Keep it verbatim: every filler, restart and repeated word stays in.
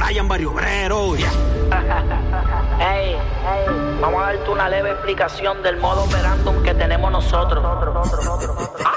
Brian Barrio Obrero. Yeah. Hey, hey, vamos a darte una leve explicación del modo operandum que tenemos nosotros.